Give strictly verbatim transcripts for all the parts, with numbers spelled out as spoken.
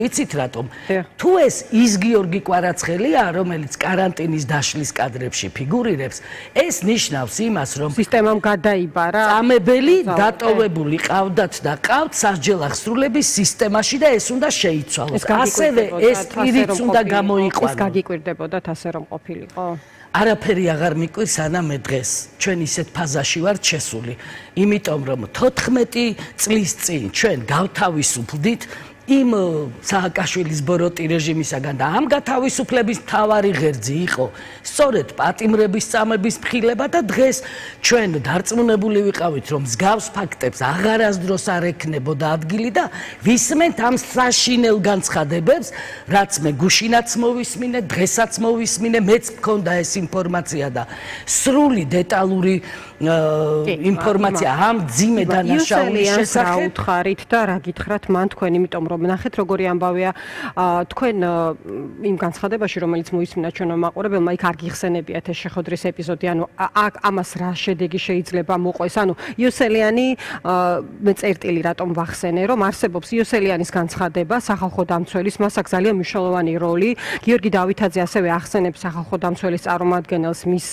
იცით რატომ? თუ ეს ის გიორგი კვარაცხელია, რომელიც каранტინის დაშლის კადრებში ფიგურირებს, ეს ნიშნავს იმას, რომ სისტემამ გადაიბარა. წამებელი დატოვებული ყავდათ და ყავთ სასჯელ აღსრულების სისტემაში და ეს უნდა შეიცვალოს. ასევე ეს პირიც უნდა გამოიყვანოს. ეს გაგიკვირდებოდათ ასე რომ ყოფილიყო? არაფერი აღარ მიკვირს ანა მე დღეს ჩვენ ისეთ ფაზაში ვართ შესული, იმიტომ რომ თოთხმეტი წლის წინ ჩვენ გავთავისუფლდით იმ სააკაშვილის ბოროტი რეჟიმისაგან და ამ გათავისუფლების მთავარი ღერძი იყო სწორედ პატიმრების წამების მხილება და დღეს ჩვენ დარწმუნებული ვიყავით რომ მსგავს ფაქტებს აღარასდროს არ ექნებოდა ადგილი და ვისმენთ ამ საშინელ განცხადებებს რაც მე გუშინაც მოვისმინე დღესაც მოვისმინე მეც მქონდა ეს ინფორმაცია და სრული დეტალური ინფორმაცია ამ ძიმე დანაშაულის შესახებ უთხარით და რა გითხრათ მან თქვენ იმიტომ რომ ნახეთ როგორი ამბავია თქვენ იმ განცხადებაში რომელიც მოისმინა ჩვენო მაყურებელმა იქ არ გიხსენებიათ ეს შეხვედრის ეპიზოდი ანუ აქ ამას რა შედეგი შეიძლება მოყვეს ანუ იოსელიანი მე წერტილი რატომ ვახსენე რომ არსებობს იოსელიანის განცხადება სახალხო დამცველის მას აქვს ძალიან მნიშვნელოვანი როლი გიორგი დავითაძე ასევე ახსენებს სახალხო დამცველის წარმომადგენელს მის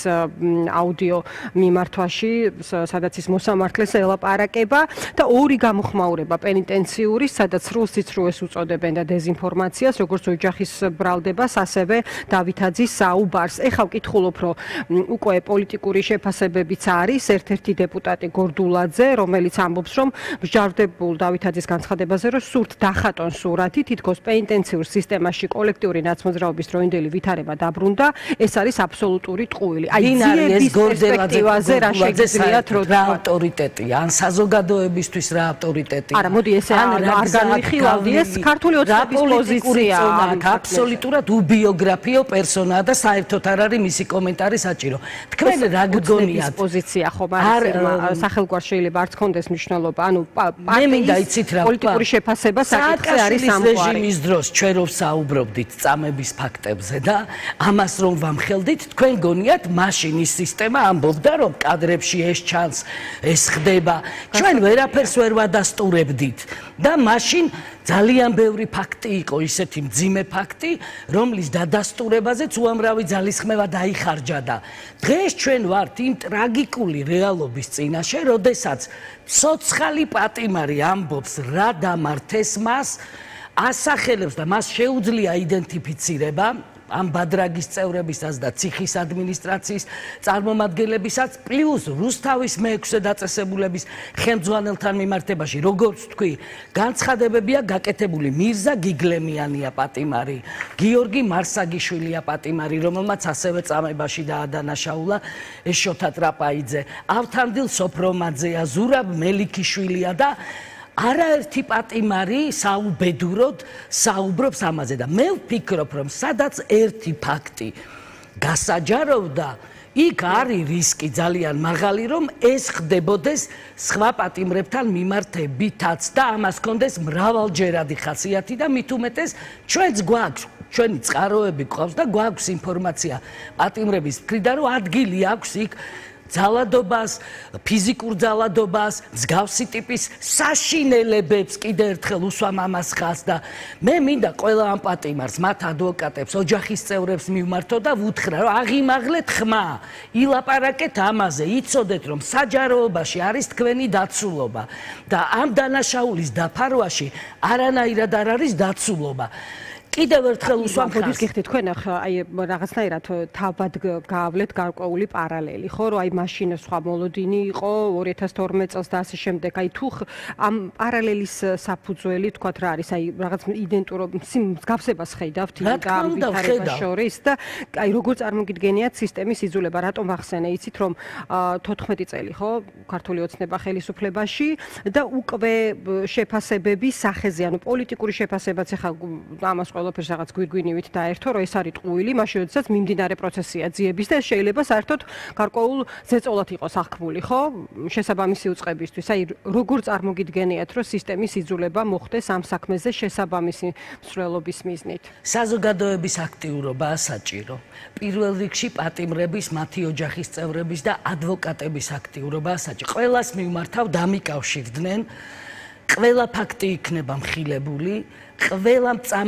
აუდიო მიმართვაში სადაც ის მოსამართლეს ელაპარაკება და ორი გამოხმაურება პენიტენციური სადაც სრულ სიცრუეს უწოდებენ და დეზინფორმაციას როგორც ოჯახის ბრალდებას ასევე დავითაძის საუბარს ეხლა ვკითხულობ რომ უკვე პოლიტიკური შეფასებებიც არის ერთ-ერთი დეპუტატი გორდულაძე რომელიც ამბობს რომ მსჯავრდებულ დავითაძის განცხადებაზე რომ სურთ დახატონ სურათი თითქოს პენიტენციურ სისტემაში კოლექტიური ნაცმოძრაობის დროინდელი ვითარება დაბრუნდა ეს არის აბსოლუტური ტყუილი აი ძიების პერსპექტივაზე რა შეგიძლიათ რომ რა ავტორიტეტია ან საზოგადოებისთვის რა ავტორიტეტია არა მოდი ესე არ განვიხილავდი ეს ქართული ოცნების პოზიცია აბსოლუტურად უბიოგრაფიო პერსონაა და საერთოდ არ არის მისი კომენტარი საჭირო თქვენ რა გგონიათ პოზიცია ხომ არის სახელგვარ შეიძლება არც კონდეს მნიშვნელობა ანუ პარტიის პოლიტიკური შეფასება საკითხი არის ამგვარი რეჟიმის დროს ჩვენ რომ საუბრობდით წამების ფაქტებზე და ამას რომ ვამხელდით თქვენ გონიათ მაშინ ის სისტემა ამბობდა რომ კადრებში ეს ჩანს ეს ხდება ჩვენ ვერაფერს ვერ ვადასტურებდით და მაშინ ძალიან ბევრი ფაქტი იყო ისეთი მძიმე ფაქტი რომლის დადასტურებაზეც უამრავი ძალისხმევა დაიხარჯა და დღეს ჩვენ ვართ იმ ტრაგიკული რეალობის წინაშე როდესაც ცოცხალი პატიმარი ამბობს რა დამართეს მას ასახელებს და მას შეუძლია იდენტიფიცირება ამ ბადრაგის წევრებისაც და ციხის ადმინისტრაციის წარმომადგენლებისაც პლუს რუსთავის მეექვსე დაწესებულების ხელმძღვანელთან მიმართებაში როგორც თქვი განცხადებებია გაკეთებული მირზა გიგლემიანია პატიმარი გიორგი მარსაგიშვილია პატიმარი რომელმაც ასევე წამებაში დაადანაშაულა ეს შოთა ტრაპაიძე ავთანდილ სოფრომაძეა ზურაბ მელიქიშვილია და არაერთი პატიმარი საუბედუროდ საუბრობს ამაზე და მე ვფიქრობ რომ სადაც ერთი ფაქტი გასაჯაროვდა იქ არის რისკი ძალიან მაღალი რომ ეს ხდებოდეს სხვა პატიმრებთან მიმართებითაც და ამას კონდეს მრავალჯერადი ხასიათი და მით უმეტეს ჩვენც გვაქვს ჩვენი წყაროები გვყავს და გვაქვს ინფორმაცია პატიმრების მხრიდან რომ ადგილი აქვს იქ ძალადობას, ფიზიკურ ძალადობას, მსგავსი ტიპის საშინელებებს კიდე ერთხელ უსვამ ამას ხაზს და მე მინდა ყველა ამ პატიმარს, მათ ადვოკატებს, ოჯახის წევრებს მივმართო და ვუთხრა, რომ აღიმაღლეთ ხმა, ილაპარაკეთ ამაზე, იცოდეთ, რომ საჯაროობაში არის თქვენი დაცულობა და ამ დანაშაულის დაფარვაში არანაირად არ არის დაცულობა. კიდევ ერთხელ უსვამ ხაზს. მოდის გიხდით თქვენ აი რაღაცნაირად თავად გავავლეთ გარკვეული პარალელი, ხო, რომ აი მაშინ სხვა მოლოდინი იყო ორი ათას თორმეტ წელს და ასე შემდეგ. აი თუ ამ პარალელის საფუძველი თქვათ რა არის, აი რაღაც იდენტურო მსგავსებას ხედავთ იმ და ამ ვითარებას შორის და აი როგორ წარმოგიდგენიათ სისტემის იზოლება, რატომ ახსენე, იცით რომ თოთხმეტი წელი, ხო, ქართული ოცნება ხელისუფლებაში და უკვე შეფასებების სახეზე, ანუ პოლიტიკური შეფასებაც ახლა ამას ყველაფერს რაღაც გვირგვინივით დაერთო, რომ ეს არის ტყუილი, მაშინ როდესაც მიმდინარე პროცესია ძიების და შეიძლება საერთოდ გარკვეულ ზეწოლად იყოს აღქმული, ხო? შესაბამისი უწყებისთვის. აი, როგორ წარმოგიდგენიათ, რომ სისტემის იზოლება მოხდეს ამ საქმეზე შესაბამისი მსვლელობის მიზნით? საზოგადოების აქტიურობაა საჭირო. პირველ რიგში პატიმრების, მათი ოჯახის წევრების და ადვოკატების აქტიურობაა საჭირო. ყველას მივმართავ დამიკავშირდნენ ყველა ფაქტი იქნება მხილებული, ყველა